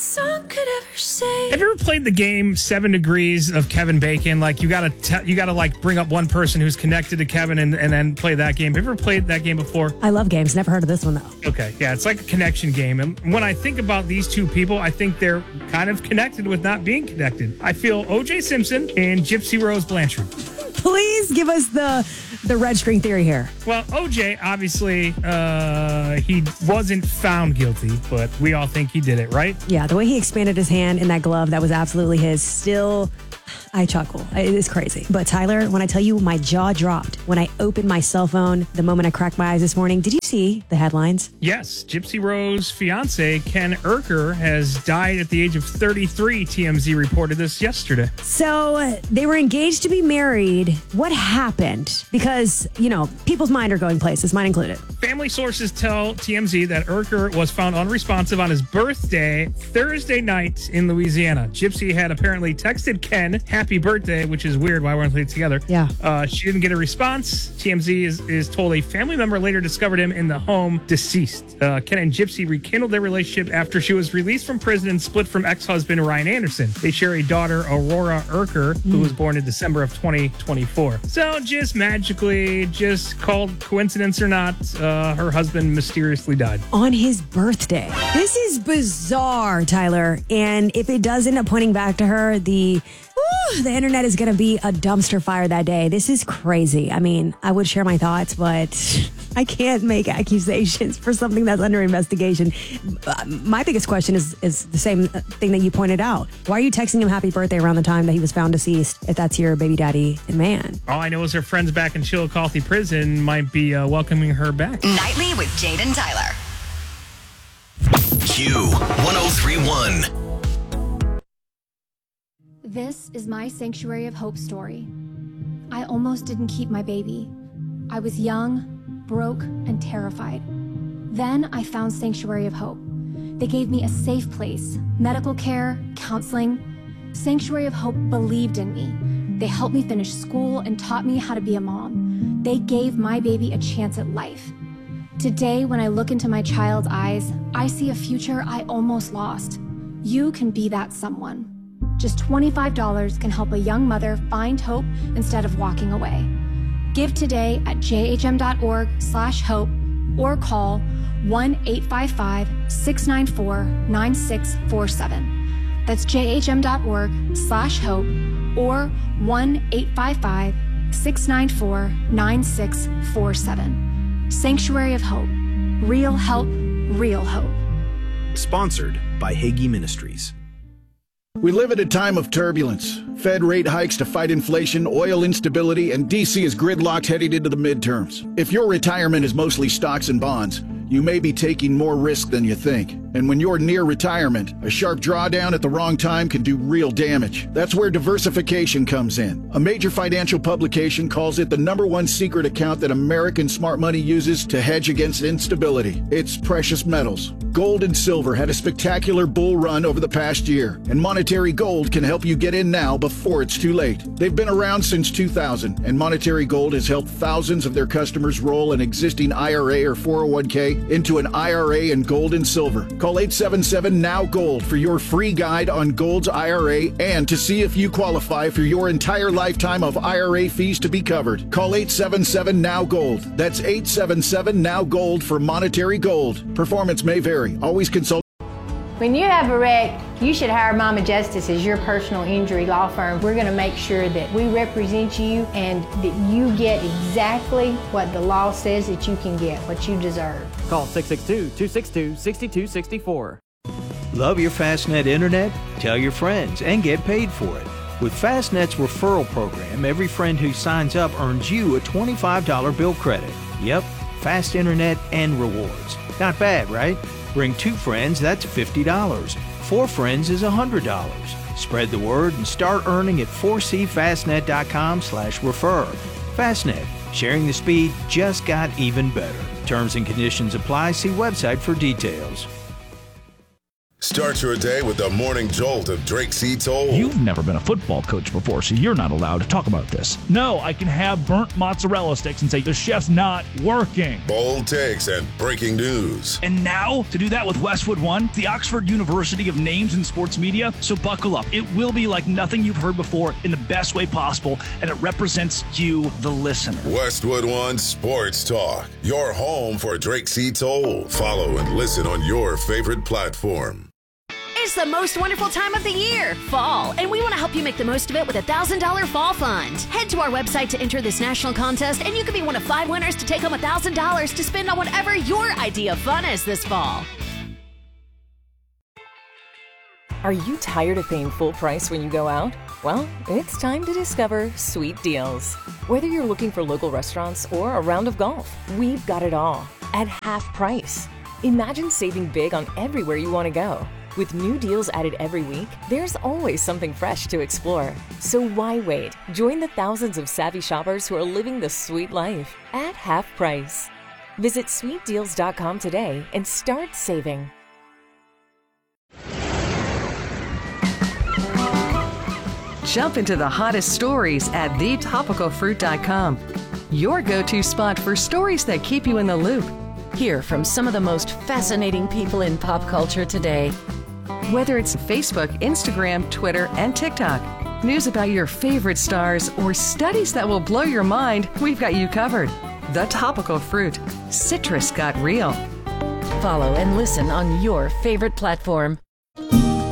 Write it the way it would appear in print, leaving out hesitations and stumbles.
song could ever say. Have you ever played the game 7 Degrees of Kevin Bacon? Like you gotta like bring up one person who's connected to Kevin and then play that game. Have you ever played that game before? I love games. Never heard of this one though. Okay, yeah, it's like a connection game. And when I think about these two people, I think they're kind of connected with not being connected. I feel O.J. Simpson and Gypsy Rose Blanchard. Please give us the red string theory here. Well, O.J., obviously, he wasn't found guilty, but we all think he did it, right? Yeah, the way he expanded his hand in that glove that was absolutely his, still, I chuckle. It is crazy. But Tyler, when I tell you my jaw dropped when I opened my cell phone the moment I cracked my eyes this morning, did you see the headlines? Yes, Gypsy Rose's fiance, Ken Urker, has died at the age of 33. TMZ reported this yesterday. So they were engaged to be married. What happened? Because, people's mind are going places, mine included. Family sources tell TMZ that Urker was found unresponsive on his birthday, Thursday night in Louisiana. Gypsy had apparently texted Ken happy birthday, which is weird. Why weren't they together? Yeah. She didn't get a response. TMZ is told a family member later discovered him in the home deceased. Ken and Gypsy rekindled their relationship after she was released from prison and split from ex-husband Ryan Anderson. They share a daughter, Aurora Urker, who was born in December of 2024. So just magically, just called coincidence or not, her husband mysteriously died. On his birthday. This is bizarre, Tyler. And if it does end up pointing back to her, the internet is going to be a dumpster fire that day. This is crazy. I mean, I would share my thoughts, but I can't make accusations for something that's under investigation. My biggest question is the same thing that you pointed out. Why are you texting him happy birthday around the time that he was found deceased, if that's your baby daddy and man? All I know is her friends back in Chillicothe prison might be welcoming her back. Nightly with Jade and Tyler. Q1031. This is my Sanctuary of Hope story. I almost didn't keep my baby. I was young, broke, and terrified. Then I found Sanctuary of Hope. They gave me a safe place, medical care, counseling. Sanctuary of Hope believed in me. They helped me finish school and taught me how to be a mom. They gave my baby a chance at life. Today, when I look into my child's eyes, I see a future I almost lost. You can be that someone. Just $25 can help a young mother find hope instead of walking away. Give today at jhm.org/hope or call 1-855-694-9647. That's jhm.org/hope or 1-855-694-9647. Sanctuary of Hope. Real help, real hope. Sponsored by Hagee Ministries. We live at a time of turbulence. Fed rate hikes to fight inflation, oil instability, and D.C. is gridlocked heading into the midterms. If your retirement is mostly stocks and bonds, you may be taking more risk than you think. And when you're near retirement, a sharp drawdown at the wrong time can do real damage. That's where diversification comes in. A major financial publication calls it the #1 secret account that American smart money uses to hedge against instability. It's precious metals. Gold and silver had a spectacular bull run over the past year, and Monetary Gold can help you get in now before it's too late. They've been around since 2000, and Monetary Gold has helped thousands of their customers roll an existing IRA or 401k into an IRA in gold and silver. Call 877-NOW-GOLD for your free guide on Gold's IRA and to see if you qualify for your entire lifetime of IRA fees to be covered. Call 877-NOW-GOLD. That's 877-NOW-GOLD for Monetary Gold. Performance may vary. Always consult. When you have a wreck, you should hire Mama Justice as your personal injury law firm. We're going to make sure that we represent you and that you get exactly what the law says that you can get, what you deserve. Call 662-262-6264. Love your Fastnet internet? Tell your friends and get paid for it. With Fastnet's referral program, every friend who signs up earns you a $25 bill credit. Yep, fast internet and rewards. Not bad, right? Bring 2 friends, that's $50. 4 friends is $100. Spread the word and start earning at 4cfastnet.com/refer. Fastnet, sharing the speed just got even better. Terms and conditions apply. See website for details. Start your day with the morning jolt of Drake C. Toll. You've never been a football coach before, so you're not allowed to talk about this. No, I can have burnt mozzarella sticks and say the chef's not working. Bold takes and breaking news. And now, to do that with Westwood One, the Oxford University of names in sports media. So buckle up. It will be like nothing you've heard before in the best way possible, and it represents you, the listener. Westwood One Sports Talk, your home for Drake C. Toll. Follow and listen on your favorite platform. It's the most wonderful time of the year, fall, and we want to help you make the most of it with a $1,000 fall fund. Head to our website to enter this national contest, and you could be one of 5 winners to take home $1,000 to spend on whatever your idea of fun is this fall. Are you tired of paying full price when you go out? Well, it's time to discover Sweet Deals. Whether you're looking for local restaurants or a round of golf, we've got it all at half price. Imagine saving big on everywhere you want to go. With new deals added every week, there's always something fresh to explore. So why wait? Join the thousands of savvy shoppers who are living the sweet life at half price. Visit sweetdeals.com today and start saving. Jump into the hottest stories at thetopicalfruit.com. Your go-to spot for stories that keep you in the loop. Hear from some of the most fascinating people in pop culture today. Whether it's Facebook, Instagram, Twitter, and TikTok, news about your favorite stars, or studies that will blow your mind, we've got you covered. The Topical Fruit. Citrus got real. Follow and listen on your favorite platform.